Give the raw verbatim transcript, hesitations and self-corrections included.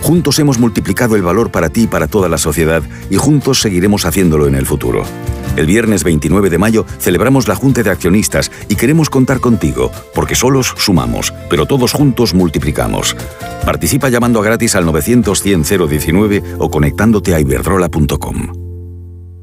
Juntos hemos multiplicado el valor para ti y para toda la sociedad y juntos seguiremos haciéndolo en el futuro. El viernes veintinueve de mayo celebramos la Junta de Accionistas y queremos contar contigo, porque solos sumamos, pero todos juntos multiplicamos. Participa llamando a gratis al novecientos cien cero diecinueve o conectándote a iberdrola punto com.